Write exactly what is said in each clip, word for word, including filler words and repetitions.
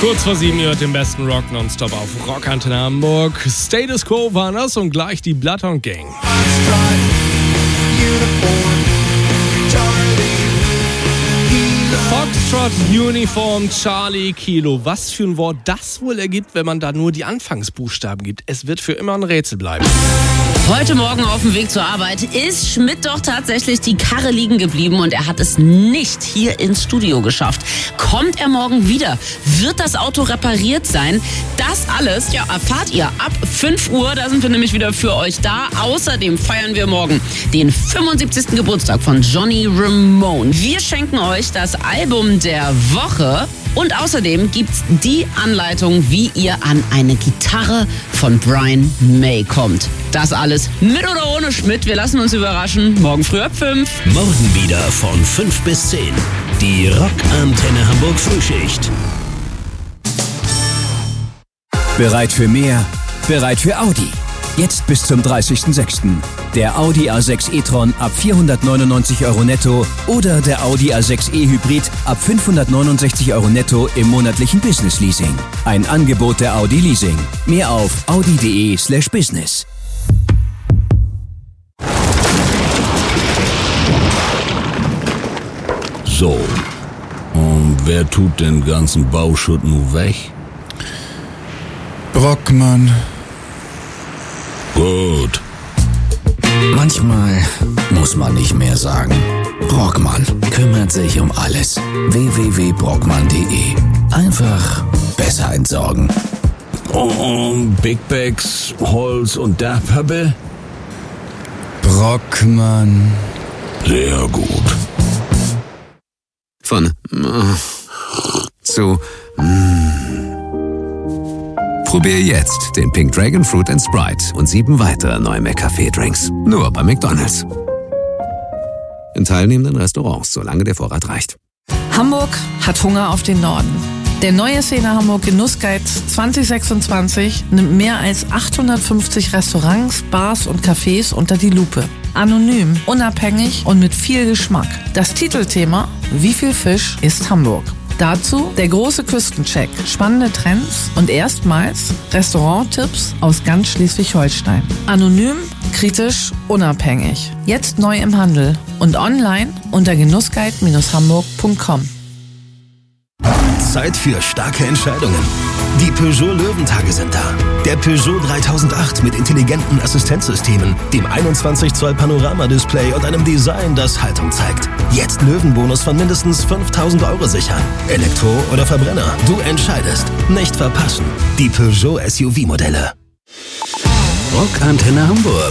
Kurz vor sieben hört den besten Rock nonstop auf Rockantenne Hamburg. Status Quo war das und gleich die Bloodhound Gang. Foxtrot Uniform Charlie Kilo. Was für ein Wort das wohl ergibt, wenn man da nur die Anfangsbuchstaben gibt. Es wird für immer ein Rätsel bleiben. Heute Morgen auf dem Weg zur Arbeit ist Schmidt doch tatsächlich die Karre liegen geblieben und er hat es nicht hier ins Studio geschafft. Kommt er morgen wieder? Wird das Auto repariert sein? Das alles, ja, erfahrt ihr ab fünf Uhr. Da sind wir nämlich wieder für euch da. Außerdem feiern wir morgen den fünfundsiebzigsten Geburtstag von Johnny Ramone. Wir schenken euch das Album der Woche. Und außerdem gibt's die Anleitung, wie ihr an eine Gitarre von Brian May kommt. Das alles mit oder ohne Schmidt. Wir lassen uns überraschen. Morgen früh ab fünf. Morgen wieder von fünf bis zehn. Die Rockantenne Hamburg Frühschicht. Bereit für mehr? Bereit für Audi. Jetzt bis zum dreißigsten sechsten Der Audi A sechs e-tron ab vierhundertneunundneunzig Euro netto oder der Audi A sechs e Hybrid ab fünfhundertneunundsechzig Euro netto im monatlichen Business Leasing. Ein Angebot der Audi Leasing. Mehr auf audi.de slash business. So, und wer tut den ganzen Bauschutt nun weg? Brockmann. Gut. Manchmal muss man nicht mehr sagen. Brockmann kümmert sich um alles. w w w punkt brockmann punkt de. Einfach besser entsorgen. Und Big Bags, Holz und Dachpappe? Brockmann. Sehr gut. Von äh, zu mm. Probier jetzt den Pink Dragon Fruit and Sprite und sieben weitere neue McCafé-Drinks. Nur bei McDonald's. In teilnehmenden Restaurants, solange der Vorrat reicht. Hamburg hat Hunger auf den Norden. Der neue Szene Hamburg Genussguide zwanzig sechsundzwanzig nimmt mehr als achthundertfünfzig Restaurants, Bars und Cafés unter die Lupe. Anonym, unabhängig und mit viel Geschmack. Das Titelthema: Wie viel Fisch ist Hamburg? Dazu der große Küstencheck, spannende Trends und erstmals Restauranttipps aus ganz Schleswig-Holstein. Anonym, kritisch, unabhängig. Jetzt neu im Handel und online unter genussguide Bindestrich hamburg Punkt com. Zeit für starke Entscheidungen. Die Peugeot Löwentage sind da. Der Peugeot dreitausendacht mit intelligenten Assistenzsystemen, dem einundzwanzig Zoll Panorama-Display und einem Design, das Haltung zeigt. Jetzt Löwenbonus von mindestens fünftausend Euro sichern. Elektro oder Verbrenner, du entscheidest. Nicht verpassen. Die Peugeot S U V-Modelle. Rockantenne Hamburg.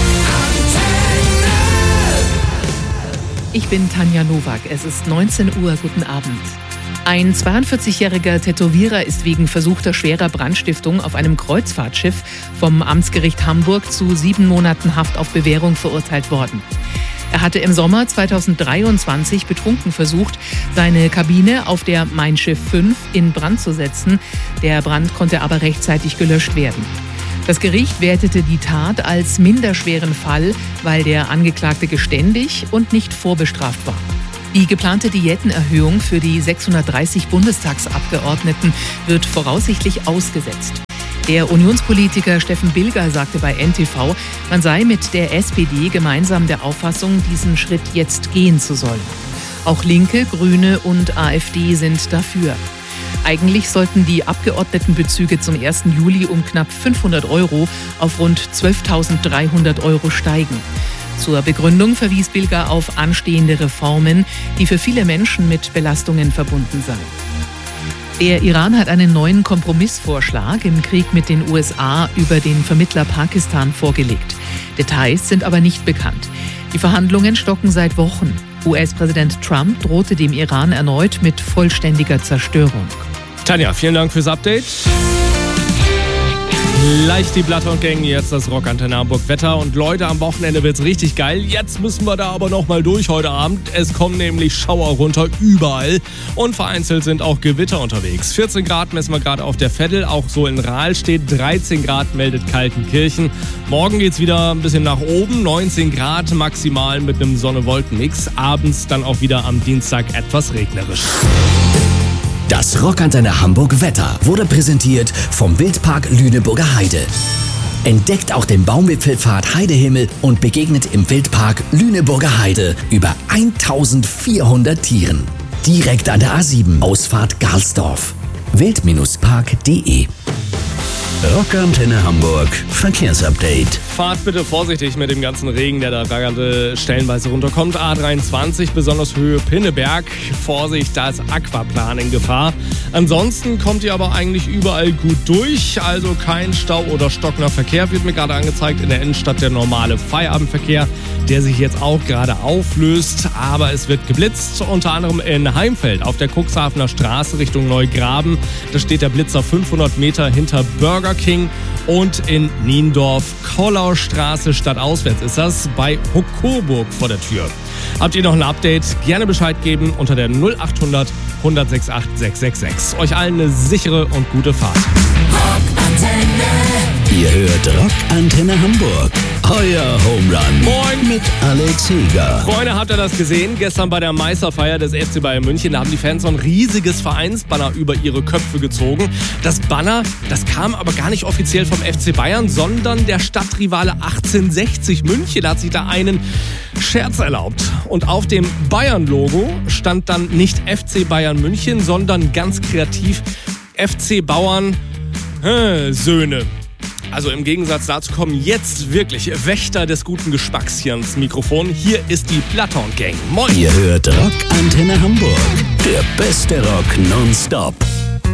Ich bin Tanja Nowak. Es ist neunzehn Uhr. Guten Abend. Ein zweiundvierzigjähriger Tätowierer ist wegen versuchter schwerer Brandstiftung auf einem Kreuzfahrtschiff vom Amtsgericht Hamburg zu sieben Monaten Haft auf Bewährung verurteilt worden. Er hatte im Sommer zweitausenddreiundzwanzig betrunken versucht, seine Kabine auf der Mein Schiff fünf in Brand zu setzen. Der Brand konnte aber rechtzeitig gelöscht werden. Das Gericht wertete die Tat als minderschweren Fall, weil der Angeklagte geständig und nicht vorbestraft war. Die geplante Diätenerhöhung für die sechshundertdreißig Bundestagsabgeordneten wird voraussichtlich ausgesetzt. Der Unionspolitiker Steffen Bilger sagte bei N T V, man sei mit der S P D gemeinsam der Auffassung, diesen Schritt jetzt gehen zu sollen. Auch Linke, Grüne und A f D sind dafür. Eigentlich sollten die Abgeordnetenbezüge zum ersten Juli um knapp fünfhundert Euro auf rund zwölftausenddreihundert Euro steigen. Zur Begründung verwies Bilger auf anstehende Reformen, die für viele Menschen mit Belastungen verbunden seien. Der Iran hat einen neuen Kompromissvorschlag im Krieg mit den U S A über den Vermittler Pakistan vorgelegt. Details sind aber nicht bekannt. Die Verhandlungen stocken seit Wochen. U S-Präsident Trump drohte dem Iran erneut mit vollständiger Zerstörung. Tanja, vielen Dank fürs Update. Gleich die Bloodhound Gang, jetzt das Rockantenne Hamburg Wetter. Und Leute, am Wochenende wird's richtig geil. Jetzt müssen wir da aber noch mal durch heute Abend. Es kommen nämlich Schauer runter überall. Und vereinzelt sind auch Gewitter unterwegs. vierzehn Grad messen wir gerade auf der Veddel. Auch so in Rahlstedt. dreizehn Grad meldet Kaltenkirchen. Morgen geht's wieder ein bisschen nach oben. neunzehn Grad maximal mit einem Sonne-Wolken-Mix. Abends dann auch wieder am Dienstag etwas regnerisch. Das Rockantenne Hamburg Wetter wurde präsentiert vom Wildpark Lüneburger Heide. Entdeckt auch den Baumwipfelpfad Heidehimmel und begegnet im Wildpark Lüneburger Heide über eintausendvierhundert Tieren. Direkt an der A sieben, Ausfahrt Garlsdorf. wild Park punkt de. Rockantenne Hamburg Verkehrsupdate. Fahrt bitte vorsichtig mit dem ganzen Regen, der da gerade stellenweise runterkommt. A dreiundzwanzig, besonders Höhe Pinneberg. Vorsicht, da ist Aquaplan in Gefahr. Ansonsten kommt ihr aber eigentlich überall gut durch. Also kein Stau oder stockender Verkehr wird mir gerade angezeigt. In der Innenstadt der normale Feierabendverkehr, der sich jetzt auch gerade auflöst. Aber es wird geblitzt, unter anderem in Heimfeld auf der Cuxhavener Straße Richtung Neugraben. Da steht der Blitzer fünfhundert Meter hinter Burger King, und in Niendorf, Kollaustraße stadtauswärts ist das, bei Hokoburg vor der Tür. Habt ihr noch ein Update? Gerne Bescheid geben unter der null achthundert, hundertsechsundachtzig, sechshundertsechsundsechzig. Euch allen eine sichere und gute Fahrt. Ihr hört Rockantenne Hamburg. Euer Home Run. Moin. Mit Alex Heger. Freunde, habt ihr das gesehen? Gestern bei der Meisterfeier des F C Bayern München, da haben die Fans so ein riesiges Vereinsbanner über ihre Köpfe gezogen. Das Banner, das kam aber gar nicht offiziell vom F C Bayern, sondern der Stadtrivale achtzehnhundertsechzig München hat sich da einen Scherz erlaubt. Und auf dem Bayern-Logo stand dann nicht F C Bayern München, sondern ganz kreativ F C Bauern äh, Söhne. Also im Gegensatz dazu kommen jetzt wirklich Wächter des guten Geschmacks hier ans Mikrofon. Hier ist die Platon Gang. Moin! Ihr hört Rockantenne Hamburg. Der beste Rock nonstop.